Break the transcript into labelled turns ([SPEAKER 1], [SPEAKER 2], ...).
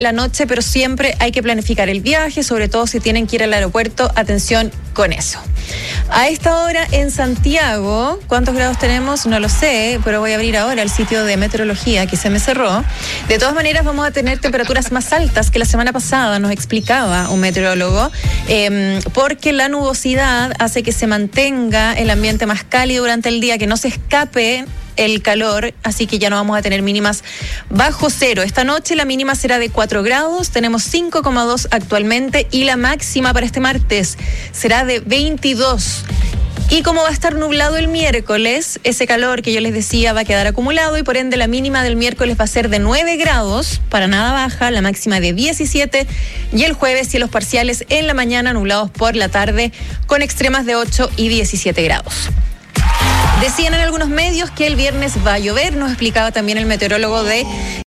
[SPEAKER 1] la noche, pero siempre hay que planificar el viaje, sobre todo si tienen que ir al aeropuerto. Atención con eso. A esta hora en Santiago, ¿cuántos grados tenemos? No lo sé, pero voy a abrir ahora el sitio de meteorología que se me cerró. De todas maneras, vamos a tener temperaturas más altas que la semana pasada, nos explicaba un meteorólogo, porque la nubosidad hace que se mantenga el ambiente más cálido durante el día, que no se escape el calor, así que ya no vamos a tener mínimas bajo cero. Esta noche la mínima será de 4 grados, tenemos 5,2 actualmente, y la máxima para este martes será de 22. Y como va a estar nublado el miércoles, ese calor que yo les decía va a quedar acumulado, y por ende la mínima del miércoles va a ser de 9 grados, para nada baja, la máxima de 17, y el jueves cielos parciales en la mañana, nublados por la tarde, con extremas de 8 y 17 grados. Decían en algunos medios que el viernes va a llover, nos explicaba también el meteorólogo de